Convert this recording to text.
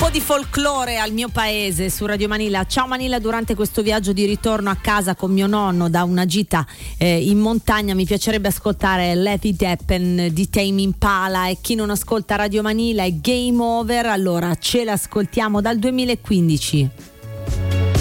po' di folklore al mio paese su Radio Manila. Ciao Manila, durante questo viaggio di ritorno a casa con mio nonno da una gita in montagna mi piacerebbe ascoltare Let It Happen di Tame Impala, e chi non ascolta Radio Manila è game over. Allora ce l'ascoltiamo dal 2015.